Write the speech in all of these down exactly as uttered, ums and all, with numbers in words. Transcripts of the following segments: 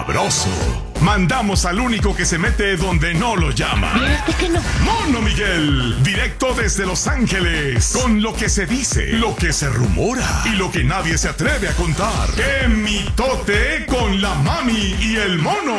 sabroso. Mandamos al único que se mete donde no lo llama. ¿Por qué no? Mono Miguel, directo desde Los Ángeles, con lo que se dice, lo que se rumora y lo que nadie se atreve a contar. ¡Qué mitote con la mami y el mono!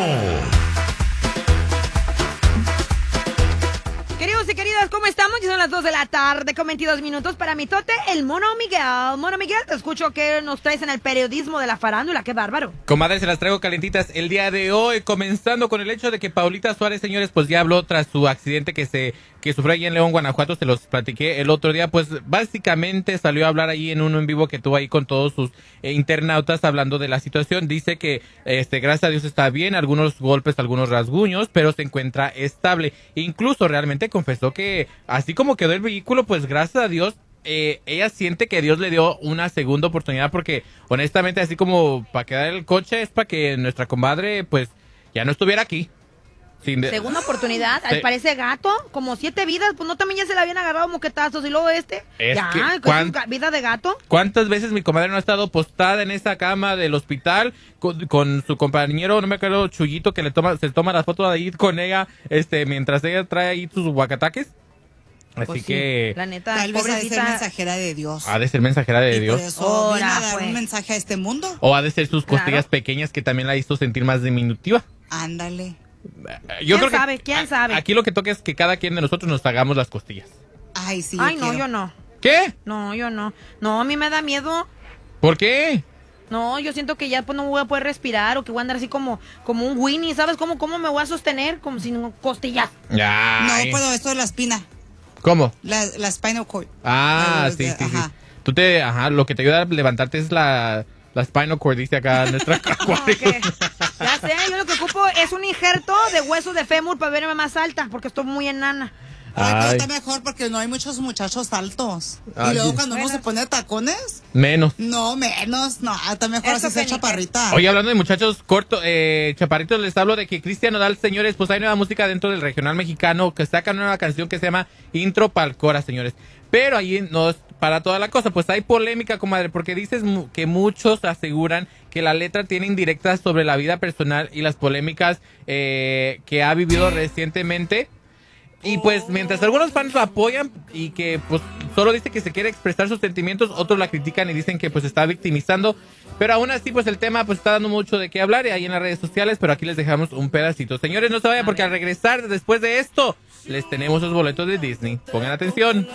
Queridos y queridas, ¿cómo estamos? Ya son las dos de la tarde con veintidós minutos para Mitote, el Mono Miguel. Mono Miguel, te escucho que nos traes en el periodismo de la farándula. ¡Qué bárbaro! Comadre, se las traigo calentitas el día de hoy, comenzando con el hecho de que Paulita Suárez, señores, pues ya habló tras su accidente que se que sufrió allí en León, Guanajuato. Se los platiqué el otro día. Pues básicamente salió a hablar ahí en uno en vivo que tuvo ahí con todos sus eh, internautas hablando de la situación. Dice que, este, gracias a Dios está bien, algunos golpes, algunos rasguños, pero se encuentra estable. Incluso realmente confesó que así como quedó el vehículo, pues gracias a Dios, Eh, ella siente que Dios le dio una segunda oportunidad, porque honestamente así como para quedar el coche es para que nuestra comadre pues ya no estuviera aquí. Sin de... Segunda oportunidad, Sí. parece gato, como siete vidas, pues no también ya se le habían agarrado moquetazos y luego este, Es ya, que, con ¿cuán- su ga- vida de gato. ¿Cuántas veces mi comadre no ha estado postada en esa cama del hospital con, con su compañero, no me acuerdo, Chuyito, que le toma, se toma las fotos ahí con ella, este, mientras ella trae ahí sus guacataques? Así Pues sí, que la neta, Tal vez ha de ser pobrecita. mensajera de Dios. ha de ser mensajera de Y Dios. por eso Ahora, viene a dar pues. un mensaje a este mundo. O ha de ser sus costillas Claro. pequeñas que también la hizo sentir más diminutiva. Ándale. Yo ¿Quién creo que sabe? ¿Quién a- sabe? Aquí lo que toca es que cada quien de nosotros nos hagamos las costillas. Ay, sí. Ay, yo no, quiero. yo no. ¿Qué? No, yo no. No, a mí me da miedo. ¿Por qué? No, yo siento que ya pues no voy a poder respirar o que voy a andar así como, como un Winnie, ¿sabes cómo, cómo me voy a sostener? Como sin costillas. Ya. No, pero esto es la espina. ¿Cómo? La, la spinal cord. Ah, Eh, sí, sí, sí. ajá. Tú te, ajá, lo que te ayuda a levantarte es la, la spinal cord, dice acá nuestra No, acuario. que- ya sé, yo lo que ocupo es un injerto de hueso de fémur para verme más alta, porque estoy muy enana. Ay, pero Ay. está mejor porque no hay muchos muchachos altos. Ay, y luego sí. cuando uno Bueno. se pone tacones, Menos. no, menos, no, está mejor Eso así ser que ni qué. chaparrita. Oye, hablando de muchachos cortos, eh, chaparritos, les hablo de que Cristian Nodal, señores, pues hay nueva música dentro del regional mexicano, que saca una nueva canción que se llama Intro Palcora, señores. Pero ahí no es para toda la cosa, pues hay polémica, comadre, porque dices mu- que muchos aseguran que la letra tiene indirectas sobre la vida personal y las polémicas eh, que ha vivido recientemente. Y pues mientras algunos fans lo apoyan y que pues solo dice que se quiere expresar sus sentimientos, otros la critican y dicen que pues está victimizando. Pero aún así pues el tema pues está dando mucho de qué hablar y ahí en las redes sociales, pero aquí les dejamos un pedacito. Señores, no se vayan porque al regresar después de esto les tenemos los boletos de Disney. Pongan atención.